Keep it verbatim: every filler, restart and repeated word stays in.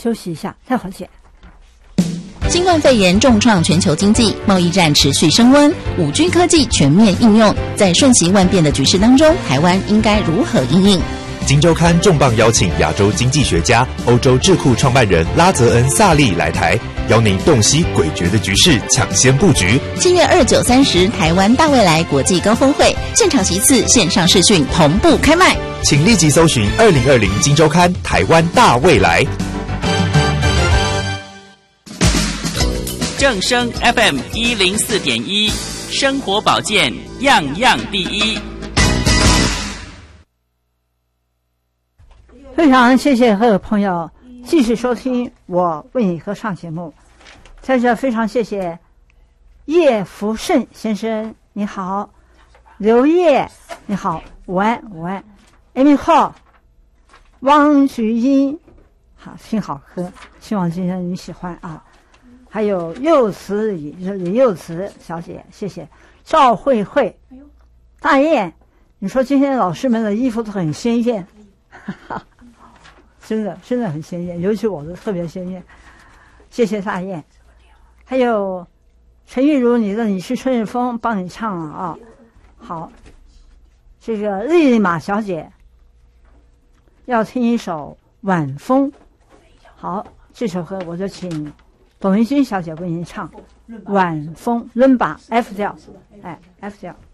休息一下，待会儿见。 新冠肺炎重创全球经济，贸易战持续升温，五 G 科技全面应用，在瞬息万变的局势当中，台湾应该如何因应？ 金周刊重磅邀请亚洲经济学家、欧洲智库创办人拉泽恩·萨利来台，邀您洞悉诡谲的局势，抢先布局。 七月二九三十，台湾大未来国际高峰会现场席次、线上视讯同步开卖， 请立即搜寻二零二零金周刊台湾大未来。 正声 F M 一零四点一，生活保健样样第一。 非常谢谢各位朋友继续收听我为你歌唱节目，在这非常谢谢叶福胜先生，你好；刘烨，你好，午安午安 ；Amy Hall， 汪菊英，好听好歌，希望今天你喜欢啊。还有柚子李李柚子小姐，谢谢赵慧慧，大雁，你说今天老师们的衣服都很鲜艳，哈哈，真的真的很鲜艳，尤其我的特别鲜艳，谢谢大雁。还有陈玉茹，你的你是春日风，帮你唱了啊。好，这个丽丽马小姐要听一首晚风，好，这首歌我就请董明君小姐为您唱《晚风》，伦巴 F 调，哎 F 调。